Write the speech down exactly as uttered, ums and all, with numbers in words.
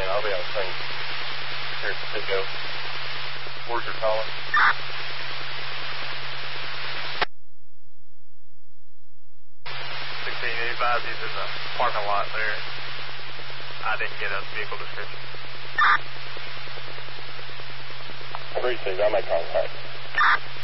I'll be on the thing here at Pico. Where's your caller? sixteen eighty-five, he's in the parking lot there. I didn't get a vehicle description. Appreciate it. I'll make contact.